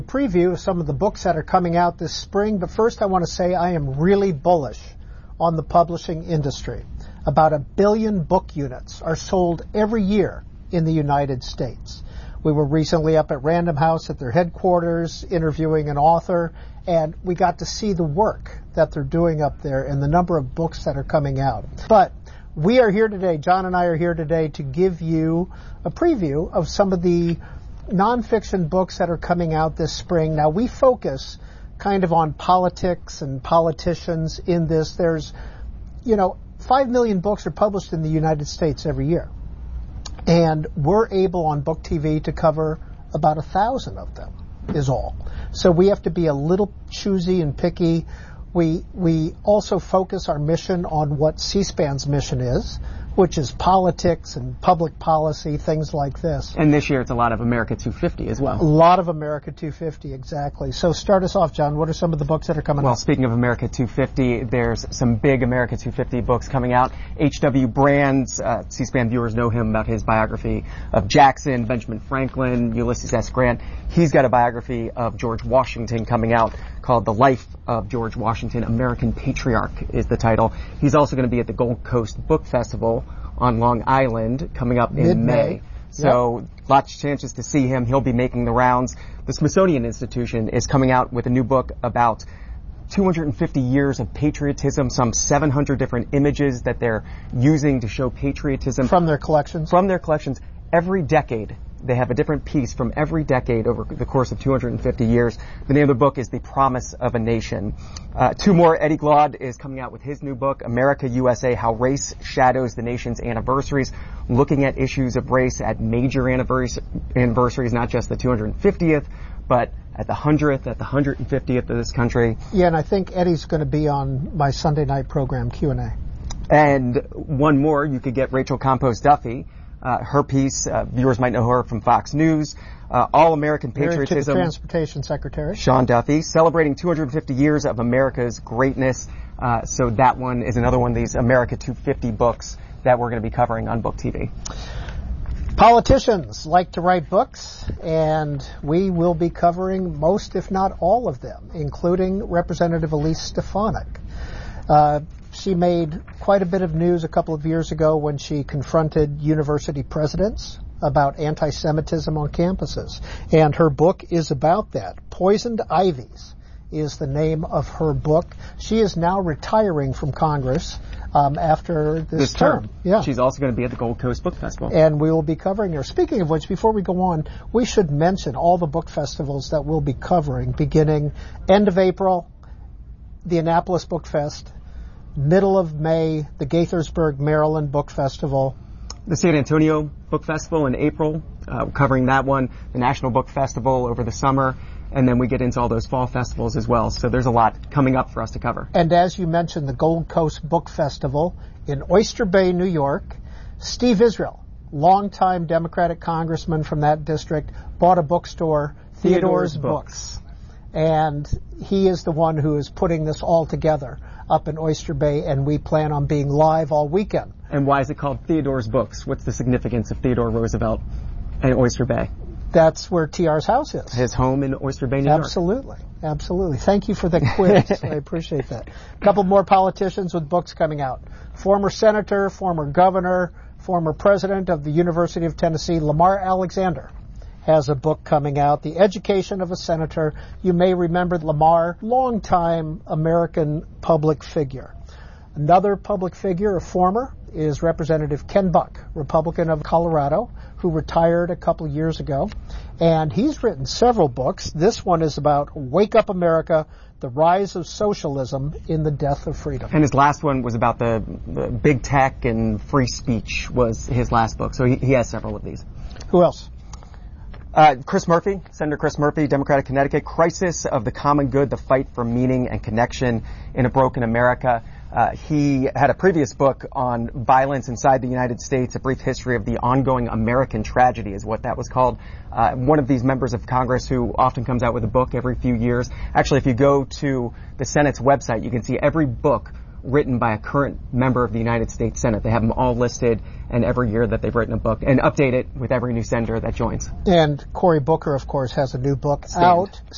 Preview of some of the books that are coming out this spring, but first I want to say I am really bullish on the publishing industry. About 1 billion book units are sold every year in the United States. We were recently up at Random House at their headquarters interviewing an author, and we got to see the work that they're doing up there and the number of books that are coming out. But we are here today, John and I are here today to give you a preview of some of the nonfiction books that are coming out this spring. Now, we focus kind of on politics and politicians in this. There's, 5 million books are published in the United States every year. And we're able on Book TV to cover about 1,000 of them is all. So we have to be a little choosy and picky. We also focus our mission on what C-SPAN's mission is, which is politics and public policy, things like this. And this year it's a lot of America 250 as well. A lot of America 250, exactly. So start us off, John. What are some of the books that are coming out? Well, speaking of America 250, there's some big America 250 books coming out. H.W. Brands, C-SPAN viewers know him about his biography of Jackson, Benjamin Franklin, Ulysses S. Grant. He's got a biography of George Washington coming out called The Life of George Washington, American Patriarch is the title. He's also going to be at the Gold Coast Book Festival on Long Island coming up in May. So lots of chances to see him. He'll be making the rounds. The Smithsonian Institution is coming out with a new book about 250 years of patriotism, some 700 different images that they're using to show patriotism. From their collections? From their collections. Every decade, they have a different piece from every decade over the course of 250 years. The name of the book is The Promise of a Nation. Two more. Eddie Glaude is coming out with his new book, America, USA, How Race Shadows the Nation's Anniversaries, looking at issues of race at major anniversaries, not just the 250th, but at the 100th, at the 150th of this country. Yeah, and I think Eddie's going to be on my Sunday night program, Q&A. And one more, you could get Rachel Campos Duffy. Her piece, viewers might know her from Fox News, All-American Patriotism. Married to the Transportation Secretary. Sean Duffy, celebrating 250 years of America's greatness. So that one is another one of these America 250 books that we're going to be covering on Book TV. Politicians like to write books, and we will be covering most, if not all of them, including Representative Elise Stefanik. She made quite a bit of news a couple of years ago when she confronted university presidents about anti-Semitism on campuses. And her book is about that. Poisoned Ivies is the name of her book. She is now retiring from Congress after this term. Yeah. She's also going to be at the Gold Coast Book Festival. And we will be covering her. Speaking of which, before we go on, we should mention all the book festivals that we'll be covering beginning end of April, the Annapolis Book Fest, middle of May, the Gaithersburg, Maryland Book Festival. The San Antonio Book Festival in April, covering that one. The National Book Festival over the summer. And then we get into all those fall festivals as well. So there's a lot coming up for us to cover. And as you mentioned, the Gold Coast Book Festival in Oyster Bay, New York. Steve Israel, longtime Democratic congressman from that district, bought a bookstore, Theodore's Books. And he is the one who is putting this all together up in Oyster Bay, and we plan on being live all weekend. And why is it called Theodore's Books? What's the significance of Theodore Roosevelt and Oyster Bay? That's where TR's house is. His home in Oyster Bay, New York. Absolutely. Absolutely. Thank you for the quiz. I appreciate that. A couple more politicians with books coming out. Former senator, former governor, former president of the University of Tennessee, Lamar Alexander, has a book coming out, The Education of a Senator. You may remember Lamar, longtime American public figure. Another public figure, a former, is Representative Ken Buck, Republican of Colorado, who retired a couple years ago. And he's written several books. This one is about Wake Up America, The Rise of Socialism in the Death of Freedom. And his last one was about the big tech and free speech was his last book. So he has several of these. Who else? Chris Murphy, Senator Chris Murphy, Democratic Connecticut, Crisis of the Common Good, The Fight for Meaning and Connection in a Broken America. He had a previous book on violence inside the United States, A Brief History of the Ongoing American Tragedy is what that was called. One of these members of Congress who often comes out with a book every few years. Actually, if you go to the Senate's website, you can see every book written by a current member of the United States Senate. They have them all listed, and every year that they've written a book, and update it with every new senator that joins. And Cory Booker, of course, has a new book out.